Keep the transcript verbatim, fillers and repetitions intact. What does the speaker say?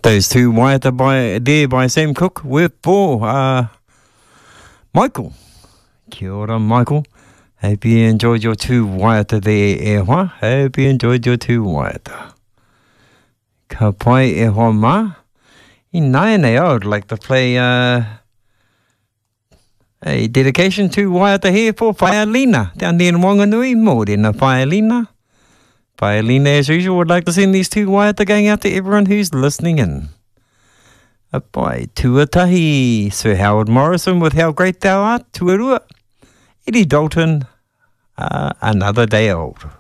Those two waiata by, there by Sam Cooke were for uh, Michael. Kia ora, Michael. Hope you enjoyed your two waiata there, e hoa. Hope you enjoyed your two waiata. Ka pai e hoa ma. I nāianei, I would like to play uh, a dedication to waiata here for Whaialina. Down there in Wanganui, mōre na Whaialina. Whaialina, as usual, would like to send these two waiata going out to everyone who's listening in. A pai tuatahi, Sir Howard Morrison with How Great Thou Art, tuarua. Eddie Dalton, uh, Another Day Old.